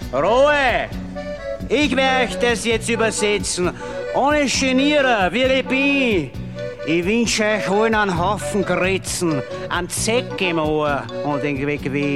Ruhe! Ich werde euch das jetzt übersetzen. Ohne Genieren, wie ich bin. Ich wünsche euch allen einen Haufen Gritzen, einen Zeck im Ohr und den Weg wie.